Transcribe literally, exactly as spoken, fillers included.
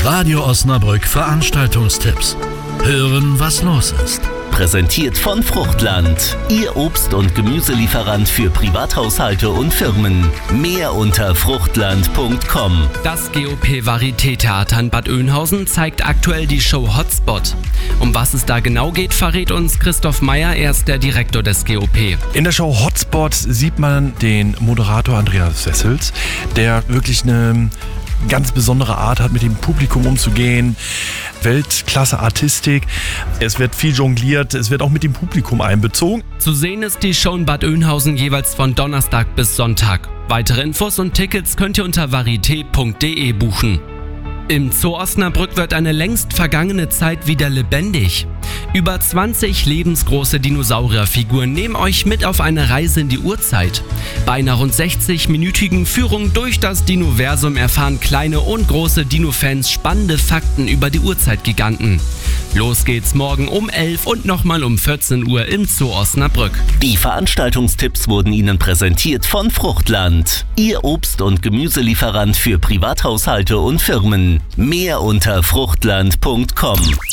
Radio Osnabrück Veranstaltungstipps. Hören, was los ist. Präsentiert von Fruchtland, Ihr Obst- und Gemüselieferant für Privathaushalte und Firmen. Mehr unter fruchtland punkt com. Das G O P-Varieté-Theater in Bad Oeynhausen zeigt aktuell die Show Hotspot. Um was es da genau geht, verrät uns Christoph Meyer, er ist der Direktor des G O P. In der Show Hotspot sieht man den Moderator Andreas Wessels, der wirklich eine ganz besondere Art hat, mit dem Publikum umzugehen. Weltklasse Artistik. Es wird viel jongliert, es wird auch mit dem Publikum einbezogen. Zu sehen ist die Show in Bad Oeynhausen jeweils von Donnerstag bis Sonntag. Weitere Infos und Tickets könnt ihr unter varieté punkt de buchen. Im Zoo Osnabrück wird eine längst vergangene Zeit wieder lebendig. Über zwanzig lebensgroße Dinosaurierfiguren nehmen euch mit auf eine Reise in die Urzeit. Bei einer rund sechzig-minütigen Führung durch das Dinoversum erfahren kleine und große Dino-Fans spannende Fakten über die Urzeitgiganten. Los geht's morgen um elf und nochmal um vierzehn Uhr im Zoo Osnabrück. Die Veranstaltungstipps wurden Ihnen präsentiert von Fruchtland, Ihr Obst- und Gemüselieferant für Privathaushalte und Firmen. Mehr unter fruchtland punkt com.